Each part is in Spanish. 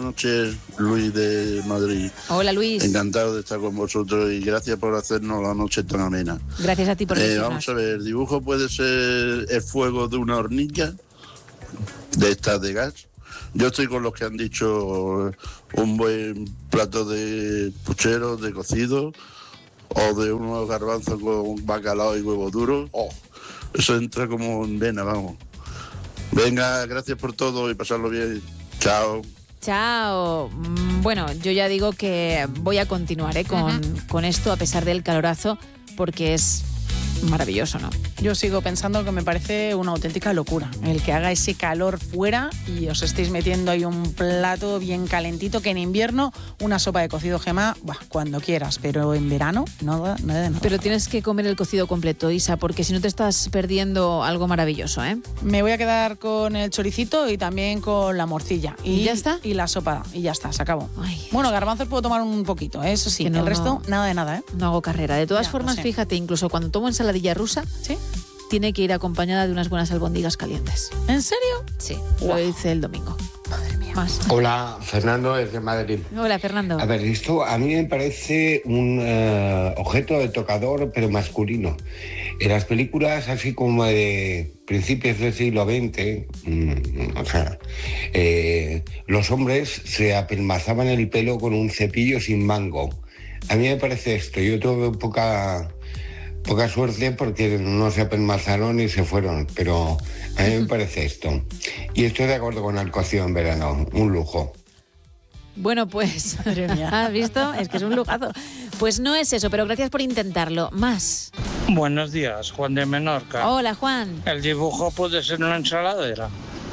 noches, Luis de Madrid. Hola, Luis. Encantado de estar con vosotros y gracias por hacernos la noche tan amena. Gracias a ti por decirnos. Vamos a ver, el dibujo puede ser el fuego de una hornilla, de estas de gas. Yo estoy con los que han dicho un buen plato de puchero, de cocido, o de unos garbanzos con bacalao y huevo duro. Eso entra como en vena, vamos. Venga, gracias por todo y pasarlo bien. Chao. Chao. Bueno, yo ya digo que voy a continuar con esto a pesar del calorazo, porque es maravilloso, ¿no? Yo sigo pensando que me parece una auténtica locura el que haga ese calor fuera y os estéis metiendo ahí un plato bien calentito, que en invierno una sopa de cocido, Gemma, cuando quieras, pero en verano nada de nada. Pero tienes que comer el cocido completo, Isa, porque si no te estás perdiendo algo maravilloso, ¿eh? Me voy a quedar con el choricito y también con la morcilla. ¿Y ya está? Y la sopa, y ya está, se acabó. Ay, bueno, garbanzos puedo tomar un poquito, eso sí, el resto nada de nada, ¿eh? No hago carrera. De todas formas, fíjate, incluso cuando tomo ensaladilla rusa, ¿sí? Tiene que ir acompañada de unas buenas albóndigas calientes. ¿En serio? Sí, lo hice el domingo. Madre mía. Más. Hola, Fernando desde Madrid. Hola, Fernando. A ver, esto a mí me parece un objeto de tocador, pero masculino. En las películas así como de principios del siglo XX, los hombres se apelmazaban el pelo con un cepillo sin mango. A mí me parece esto. Yo tuve poca suerte porque no se apelmazaron y se fueron, pero a mí me parece esto. Y estoy de acuerdo con el cocido en verano, un lujo. Bueno, pues, ¿has visto? Es que es un lujazo. Pues no es eso, pero gracias por intentarlo. Más. Buenos días, Juan de Menorca. Hola, Juan. ¿El dibujo puede ser una ensaladera?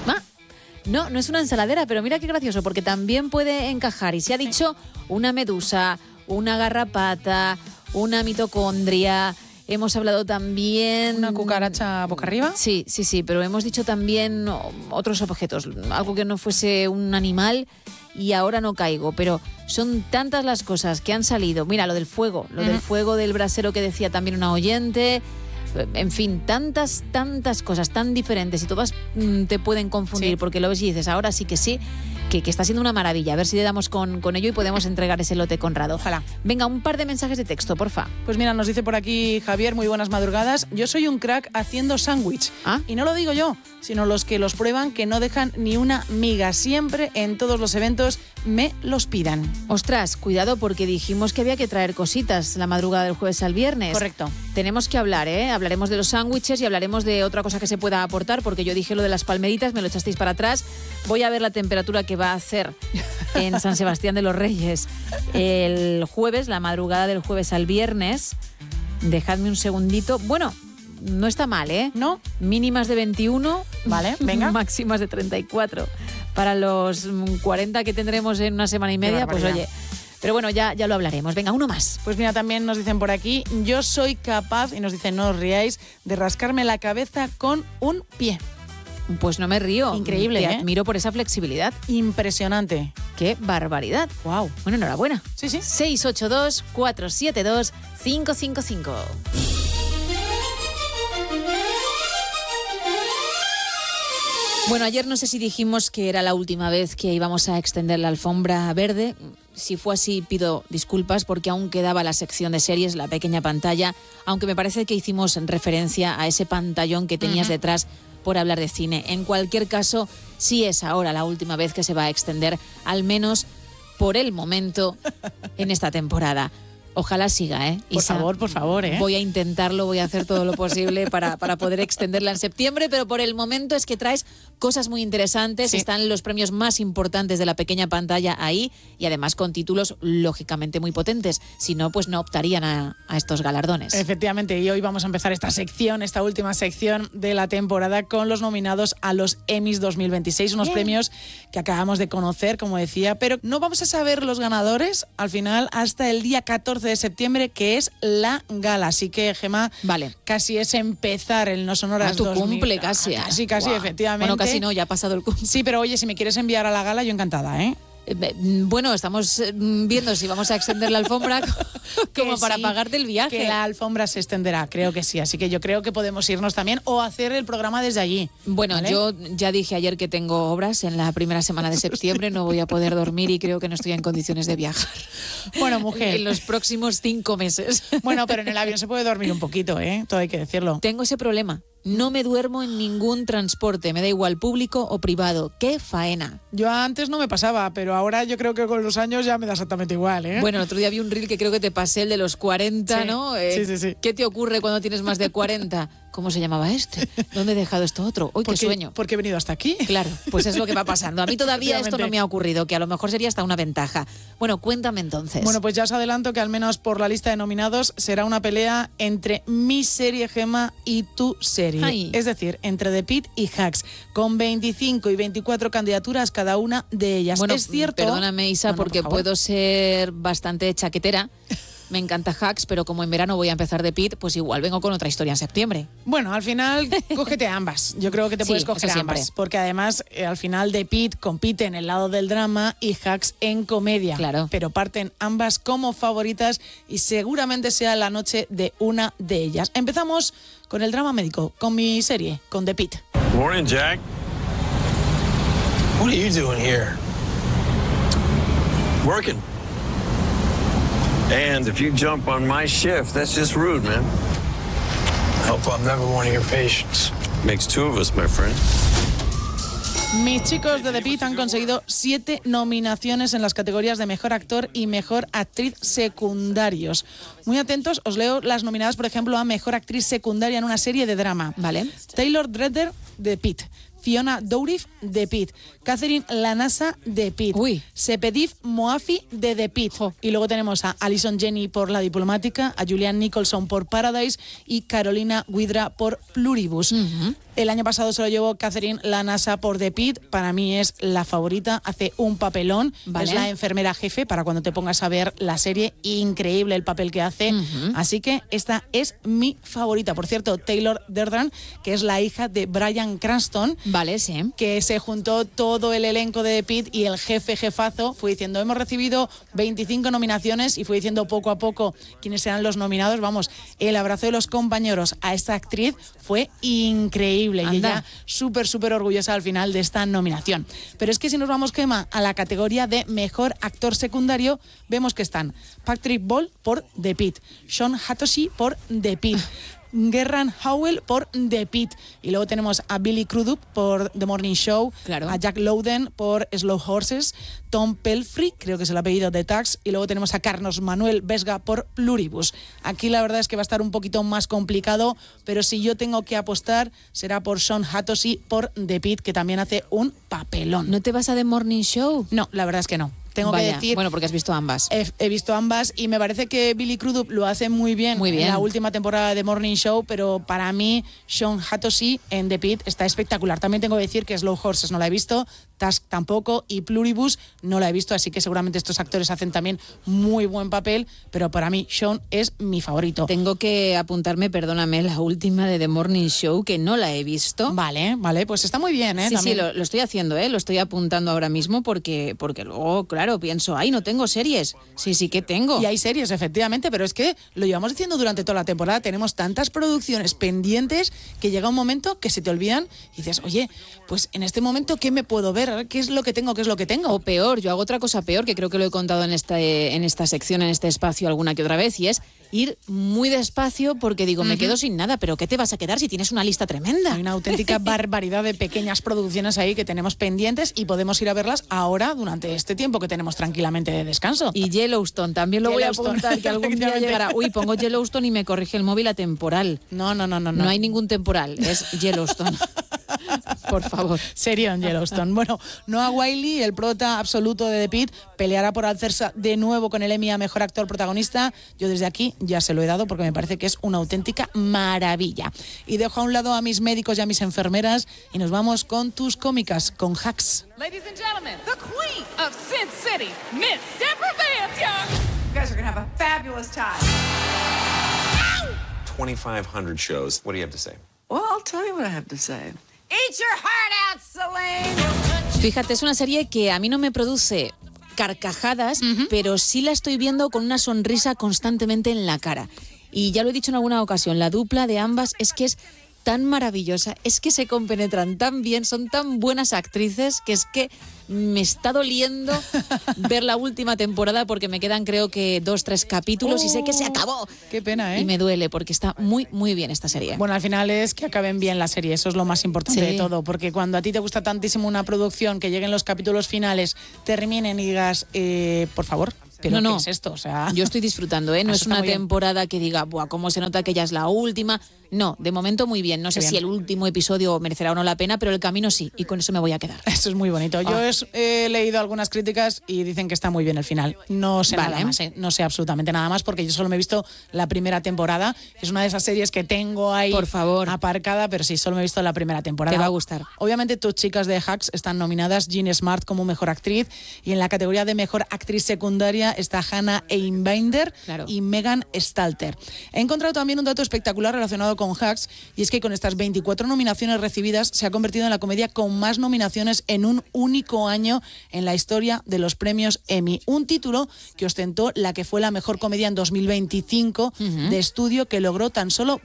No, no es una ensaladera, pero mira qué gracioso, porque también puede encajar. Y se ha dicho una medusa, una garrapata, una mitocondria. Hemos hablado también... ¿Una cucaracha boca arriba? Sí, pero hemos dicho también otros objetos, algo que no fuese un animal y ahora no caigo, pero son tantas las cosas que han salido. Mira, lo del fuego del brasero que decía también una oyente, en fin, tantas cosas tan diferentes y todas te pueden confundir porque lo ves y dices, ahora sí que está siendo una maravilla. A ver si le damos con ello y podemos entregar ese lote Conrado. Ojalá. Venga, un par de mensajes de texto, porfa. Pues mira, nos dice por aquí Javier, muy buenas madrugadas. Yo soy un crack haciendo sándwich. Y no lo digo yo, sino los que los prueban, que no dejan ni una miga. Siempre en todos los eventos me los pidan. Ostras, cuidado, porque dijimos que había que traer cositas la madrugada del jueves al viernes. Correcto. Tenemos que hablar, ¿eh? Hablaremos de los sándwiches y hablaremos de otra cosa que se pueda aportar, porque yo dije lo de las palmeritas, me lo echasteis para atrás. Voy a ver la temperatura que va a hacer en San Sebastián de los Reyes el jueves, la madrugada del jueves al viernes. Dejadme un segundito. Bueno, no está mal, ¿eh? ¿No? Mínimas de 21. Vale, venga. Máximas de 34. Para los 40 que tendremos en una semana y media, pues oye... Pero bueno, ya lo hablaremos. Venga, uno más. Pues mira, también nos dicen por aquí, yo soy capaz, y nos dicen, no os riáis, de rascarme la cabeza con un pie. Pues no me río. Increíble, Te admiro por esa flexibilidad. Impresionante. ¡Qué barbaridad! Wow. Bueno, enhorabuena. Sí. 682-472-555. Bueno, ayer no sé si dijimos que era la última vez que íbamos a extender la alfombra verde. Si fue así, pido disculpas porque aún quedaba la sección de series, la pequeña pantalla, aunque me parece que hicimos referencia a ese pantallón que tenías detrás por hablar de cine. En cualquier caso, sí es ahora la última vez que se va a extender, al menos por el momento, en esta temporada. Ojalá siga, ¿eh? Isa, Por favor, ¿eh? Voy a intentarlo, voy a hacer todo lo posible para poder extenderla en septiembre, pero por el momento es que traes cosas muy interesantes, están los premios más importantes de la pequeña pantalla ahí y además con títulos lógicamente muy potentes, si no, pues no optarían a estos galardones. Efectivamente, y hoy vamos a empezar esta última sección de la temporada con los nominados a los Emmys 2026, unos premios que acabamos de conocer, como decía, pero no vamos a saber los ganadores al final hasta el día 14 de septiembre, que es la gala. Así que, Gemma, casi es empezar el No Sonoras 2000. Tu cumple casi. Casi, wow. Efectivamente. Bueno, casi no, ya ha pasado el cumple. Sí, pero oye, si me quieres enviar a la gala, yo encantada, ¿eh? Bueno, estamos viendo si vamos a extender la alfombra como para pagarte el viaje. Que la alfombra se extenderá, creo que sí. Así que yo creo que podemos irnos también o hacer el programa desde allí. Bueno, ¿vale? Yo ya dije ayer que tengo obras en la primera semana de septiembre, no voy a poder dormir y creo que no estoy en condiciones de viajar. Bueno, mujer. En los próximos 5 meses. Bueno, pero en el avión se puede dormir un poquito, todo hay que decirlo. Tengo ese problema. No me duermo en ningún transporte, me da igual público o privado. ¡Qué faena! Yo antes no me pasaba, pero ahora yo creo que con los años ya me da exactamente igual, Bueno, el otro día vi un reel que creo que te pasé, el de los 40, sí, ¿no? Sí. ¿Qué te ocurre cuando tienes más de 40? ¿Cómo se llamaba este? ¿Dónde he dejado esto otro? ¡Uy, qué sueño! Porque he venido hasta aquí. Claro, pues es lo que va pasando. A mí todavía esto no me ha ocurrido, que a lo mejor sería hasta una ventaja. Bueno, cuéntame entonces. Bueno, pues ya os adelanto que al menos por la lista de nominados será una pelea entre mi serie, Gemma, y tu serie. Ay. Es decir, entre The Pitt y Hacks, con 25 y 24 candidaturas cada una de ellas. Bueno, es cierto. Perdóname, Isa, porque por favor. puedo ser bastante chaquetera. Me encanta Hacks, pero como en verano voy a empezar The Pitt, pues igual vengo con otra historia en septiembre. Bueno, al final, cógete ambas. Yo creo que te puedes coger ambas. Porque además, al final, The Pitt compite en el lado del drama y Hacks en comedia. Claro. Pero parten ambas como favoritas y seguramente sea la noche de una de ellas. Empezamos con el drama médico, con mi serie, con The Pitt. Morning, Jack. What are you doing here? Working. And if you jump on my shift, that's just rude, man. I hope I'm never one of your patients. Makes 2 of us, my friend. Mis chicos de The Pitt han conseguido 7 nominaciones en las categorías de Mejor Actor y Mejor Actriz Secundarios. Muy atentos, os leo las nominadas, por ejemplo, a Mejor Actriz Secundaria en una serie de drama. Vale. Taylor Dredder, The Pitt. Fiona Dourif, de Pitt. Catherine Lanasa, de Pitt. Sepedif Moafi, de The Pitt. Y luego tenemos a Alison Janney por La Diplomática, a Julianne Nicholson por Paradise y Carolina Guidra por Pluribus. El año pasado se lo llevó Catherine Lanasa por The Pitt. Para mí es la favorita, hace un papelón. Vale. Es la enfermera jefe para cuando te pongas a ver la serie. Increíble el papel que hace. Así que esta es mi favorita. Por cierto, Taylor Dredder, que es la hija de Bryan Cranston. Vale, sí. Que se juntó todo el elenco de The Pitt y el jefazo fue diciendo, hemos recibido 25 nominaciones y fue diciendo poco a poco quiénes eran los nominados. Vamos, el abrazo de los compañeros a esta actriz fue increíble. Anda. Y ella súper orgullosa al final de esta nominación. Pero es que si nos vamos, Gemma, a la categoría de Mejor Actor Secundario, vemos que están Patrick Ball por The Pitt, Sean Hatoshy por The Pitt, Gerran Howell por The Pitt, y luego tenemos a Billy Crudup por The Morning Show, claro, a Jack Lowden por Slow Horses, Tom Pelfrey, creo que es el apellido de Tax, y luego tenemos a Carlos Manuel Vesga por Pluribus. Aquí la verdad es que va a estar un poquito más complicado, pero si yo tengo que apostar será por Sean Hatoshy por The Pitt, que también hace un papelón. ¿No te vas a The Morning Show? No, la verdad es que no. Tengo Vaya, que decir... Bueno, porque has visto ambas. He visto ambas y me parece que Billy Crudup lo hace muy bien en la última temporada de Morning Show, pero para mí Sean Hatoshy en The Pitt está espectacular. También tengo que decir que Slow Horses no la he visto, Task tampoco y Pluribus no la he visto, así que seguramente estos actores hacen también muy buen papel, pero para mí Sean es mi favorito. Tengo que apuntarme, perdóname, la última de The Morning Show, que no la he visto. Vale, pues está muy bien, ¿eh? Sí, también. sí, lo estoy haciendo, lo estoy apuntando ahora mismo porque luego, claro, pienso, ay, no tengo series. Sí que tengo. Y hay series, efectivamente, pero es que lo llevamos diciendo durante toda la temporada, tenemos tantas producciones pendientes que llega un momento que se te olvidan y dices, oye, pues en este momento, ¿qué me puedo ver? ¿Qué es lo que tengo? O peor, yo hago otra cosa peor, que creo que lo he contado en esta sección, en este espacio alguna que otra vez, y es ir muy despacio porque digo, me quedo sin nada, pero ¿qué te vas a quedar si tienes una lista tremenda? Hay una auténtica barbaridad de pequeñas producciones ahí que tenemos pendientes y podemos ir a verlas ahora durante este tiempo que tenemos tranquilamente de descanso. Y Yellowstone, también lo voy a apuntar, que algún día llegará. Uy, pongo Yellowstone y me corrige el móvil a temporal. No. No hay ningún temporal, es Yellowstone. Por favor. Serio en Yellowstone. Bueno, Noah Wyle, el prota absoluto de The Pitt, peleará por alzarse de nuevo con el Emmy a Mejor Actor Protagonista. Yo desde aquí ya se lo he dado porque me parece que es una auténtica maravilla. Y dejo a un lado a mis médicos y a mis enfermeras y nos vamos con tus cómicas, con Hacks. Ladies and gentlemen, the queen of Sin City, Miss Deborah Vance Young. You guys are going to have a fabulous time. 2,500 shows. What do you have to say? Well, I'll tell you what I have to say. Eat your heart out, Celine. Fíjate, es una serie que a mí no me produce carcajadas, pero sí la estoy viendo con una sonrisa constantemente en la cara. Y ya lo he dicho en alguna ocasión, la dupla de ambas es que es tan maravillosa, es que se compenetran tan bien, son tan buenas actrices que es que me está doliendo ver la última temporada porque me quedan creo que 2-3 capítulos y sé que se acabó. Qué pena, ¿eh? Y me duele porque está muy, muy bien esta serie. Bueno, al final es que acaben bien la serie, eso es lo más importante de todo, porque cuando a ti te gusta tantísimo una producción, que lleguen los capítulos finales, terminen y digas, por favor, ¿pero qué es esto? O sea, yo estoy disfrutando, ¿eh? No es una temporada que diga, buah, cómo se nota que ya es la última. No, de momento muy bien. No sé si el último episodio merecerá o no la pena, pero el camino sí, y con eso me voy a quedar. Eso es muy bonito. Yo he leído algunas críticas y dicen que está muy bien el final. No sé nada más, no sé absolutamente nada más, porque yo solo me he visto la primera temporada. Es una de esas series que tengo ahí, por favor, aparcada, pero sí, solo me he visto la primera temporada. Te va a gustar. Obviamente, tus chicas de Hacks están nominadas. Jean Smart como mejor actriz, y en la categoría de mejor actriz secundaria está Hannah Einbinder y Megan Stalter. He encontrado también un dato espectacular relacionado con Hacks, y es que con estas 24 nominaciones recibidas se ha convertido en la comedia con más nominaciones en un único año en la historia de los premios Emmy. Un título que ostentó la que fue la mejor comedia en 2025 de estudio, que logró tan solo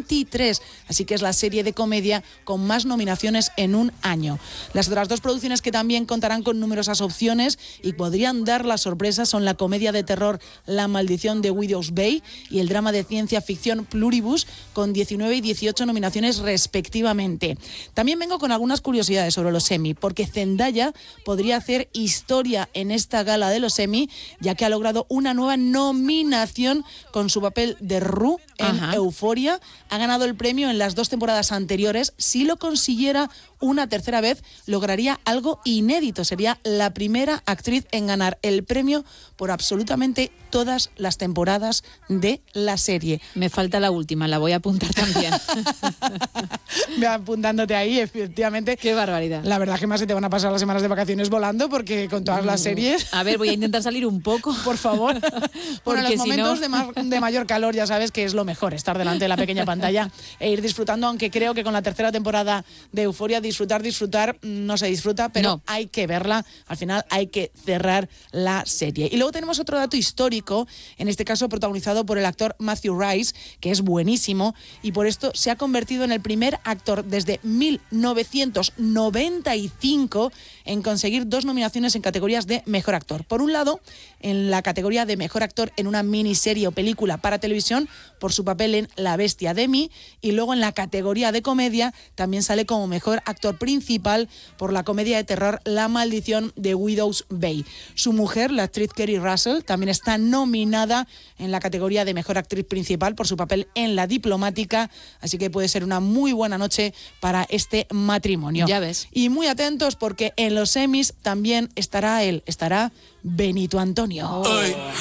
23. Así que es la serie de comedia con más nominaciones en un año. Las otras dos producciones que también contarán con numerosas opciones y podrían dar la sorpresa son la comedia de terror La maldición de Widow's Bay y el drama de ciencia ficción Pluribus, con 19 y 18 nominaciones respectivamente. También vengo con algunas curiosidades sobre los Emmy, porque Zendaya podría hacer historia en esta gala de los Emmy, ya que ha logrado una nueva nominación con su papel de Rue en Euphoria. Ha ganado el premio en las 2 temporadas anteriores. Si lo consiguiera una tercera vez, lograría algo inédito. Sería la primera actriz en ganar el premio por absolutamente todas las temporadas de la serie. Me falta la última, la voy a apuntar también. Ve apuntándote ahí, efectivamente. Qué barbaridad. La verdad que más se te van a pasar las semanas de vacaciones volando, porque con todas las series... A ver, voy a intentar salir un poco. Por favor. Bueno, los momentos de mayor calor, ya sabes que es lo mejor, estar delante de la pequeña pantalla e ir disfrutando, aunque creo que con la tercera temporada de Euphoria disfrutar no se disfruta, pero hay que verla. Al final hay que cerrar la serie. Y luego tenemos otro dato histórico, en este caso protagonizado por el actor Matthew Rice, que es buenísimo, y por esto se ha convertido en el primer actor desde 1995 en conseguir 2 nominaciones en categorías de mejor actor. Por un lado, en la categoría de mejor actor en una miniserie o película para televisión por su papel en La bestia de mí, y luego en la categoría de comedia también sale como mejor actor principal por la comedia de terror La maldición de Widow's Bay. Su mujer, la actriz Kerry Russell, también está nominada en la categoría de mejor actriz principal por su papel en La diplomática, así que puede ser una muy buena noche para este matrimonio. Ya ves. Y muy atentos, porque en los Emmys también estará Benito Antonio.